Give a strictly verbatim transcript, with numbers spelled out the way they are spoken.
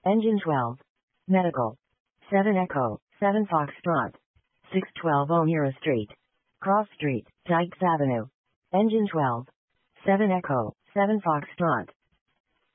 Engine twelve. Medical. seven Echo, seven Foxtrot. six twelve O'Meara Street. Cross Street, Dykes Avenue. Engine twelve. seven Echo, seven Foxtrot.